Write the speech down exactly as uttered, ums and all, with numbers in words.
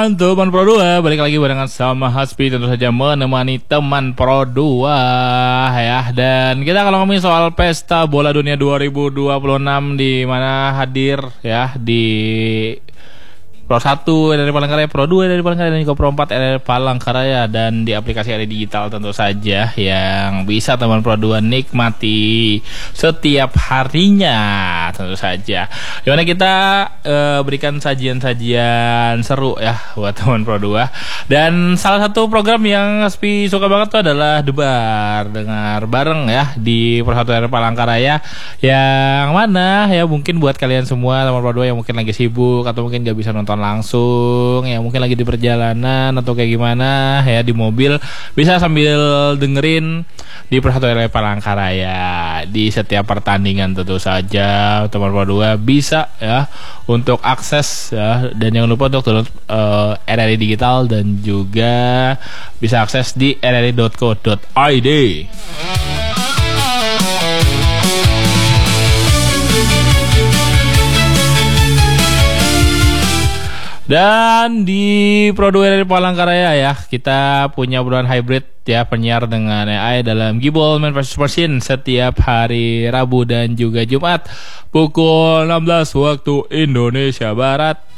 Dan teman Pro dua balik lagi barengan sama Hasbi, tentu saja menemani teman Pro dua ya. Dan kita kalau ngomongin soal Pesta Bola Dunia dua ribu dua puluh enam di mana hadir ya di Pro satu dari Palangkaraya, Pro dua dari Palangkaraya, dan juga Pro empat dari Palangkaraya, dan di aplikasi R A Digital tentu saja yang bisa teman Pro dua nikmati setiap harinya tentu saja. Dimana kita uh, berikan sajian-sajian seru ya buat teman Pro dua. Dan salah satu program yang Spi suka banget tuh adalah Debar, dengar bareng ya di Pro satu dari Palangkaraya, yang mana ya mungkin buat kalian semua teman Pro dua yang mungkin lagi sibuk atau mungkin gak bisa nonton langsung ya, mungkin lagi di perjalanan atau kayak gimana ya di mobil, bisa sambil dengerin di Pro satu R W Palangkaraya di setiap pertandingan. Tentu saja teman Pro dua bisa ya untuk akses ya, dan jangan lupa untuk download uh, R R I Digital dan juga bisa akses di r r i dot co dot i d. Dan di Pro dua dari Palangkaraya ya, kita punya obrolan hybrid ya, penyiar dengan A I dalam Gibol Man versus Machine setiap hari Rabu dan juga Jumat pukul enam belas waktu Indonesia Barat.